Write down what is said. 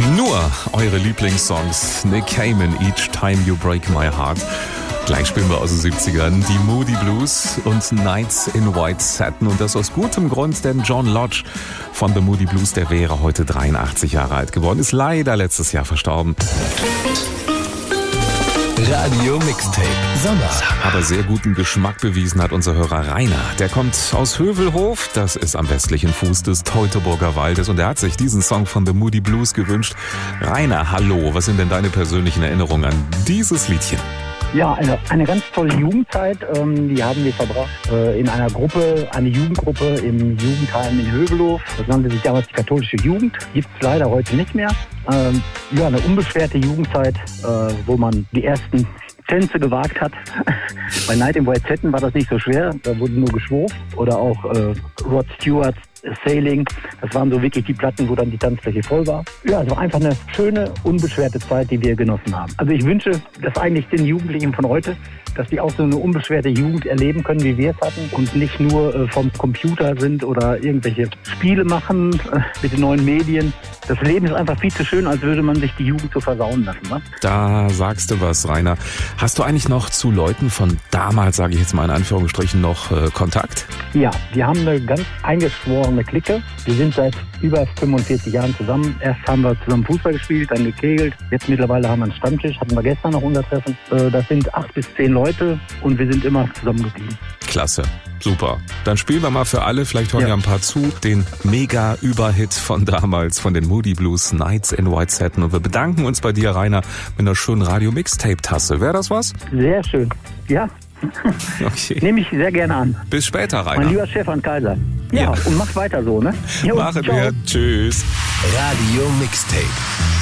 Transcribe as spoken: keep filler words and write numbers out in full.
Nur eure Lieblingssongs. Nick Cayman, Each Time You Break My Heart. Gleich spielen wir aus den siebzigern die Moody Blues und Nights in White Satin. Und das aus gutem Grund, denn John Lodge von The Moody Blues, der wäre heute dreiundachtzig Jahre alt geworden, ist leider letztes Jahr verstorben. Radio Mixtape Sommer. Aber sehr guten Geschmack bewiesen hat unser Hörer Rainer. Der kommt aus Hövelhof, das ist am westlichen Fuß des Teutoburger Waldes, und er hat sich diesen Song von The Moody Blues gewünscht. Rainer, hallo, was sind denn deine persönlichen Erinnerungen an dieses Liedchen? Ja, eine, eine ganz tolle Jugendzeit, ähm, die haben wir verbracht äh, in einer Gruppe, eine Jugendgruppe im Jugendheim in Hövelhof. Das nannte sich damals die katholische Jugend, gibt es leider heute nicht mehr. Ähm, ja, eine unbeschwerte Jugendzeit, äh, wo man die ersten Tänze gewagt hat. Bei Night in White Satin war das nicht so schwer, da wurde nur geschwurft. Oder auch äh, Rod Stewart, Sailing, das waren so wirklich die Platten, wo dann die Tanzfläche voll war. Ja, es war einfach eine schöne, unbeschwerte Zeit, die wir genossen haben. Also ich wünsche, dass eigentlich den Jugendlichen von heute, dass die auch so eine unbeschwerte Jugend erleben können, wie wir es hatten, und nicht nur äh, vom Computer sind oder irgendwelche Spiele machen äh, mit den neuen Medien. Das Leben ist einfach viel zu schön, als würde man sich die Jugend so versauen lassen. Ne? Da sagst du was, Rainer. Hast du eigentlich noch zu Leuten von damals, sage ich jetzt mal in Anführungsstrichen, noch äh, Kontakt? Ja, wir haben eine ganz eingeschworene Clique. Wir sind seit über fünfundvierzig Jahren zusammen. Erst haben wir zusammen Fußball gespielt, dann gekegelt. Jetzt mittlerweile haben wir einen Stammtisch, hatten wir gestern noch unser Treffen. Äh, das sind acht bis zehn Leute und wir sind immer zusammen geblieben. Klasse, super. Dann spielen wir mal für alle, vielleicht hören ja, ja ein paar zu, den Mega-Überhit von damals, von den Moody Blues, Nights in White Satin. Und wir bedanken uns bei dir, Rainer, mit einer schönen Radio-Mixtape-Tasse. Wäre das was? Sehr schön, ja. Okay. Nehme ich sehr gerne an. Bis später, Rainer. Mein lieber Stefan Kaiser. Ja, ja, und mach weiter so, ne? Jo, Machen ciao. wir. Tschüss. Radio Mixtape.